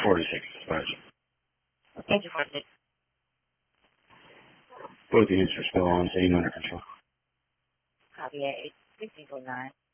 46, dispatch. Agent 46. Both units are still on scene under control. Copy at 1649.